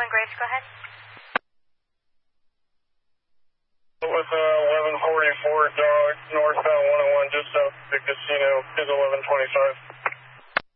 Graves, go ahead. With 1144 Dodge, northbound 101, just south of the casino, is 1125.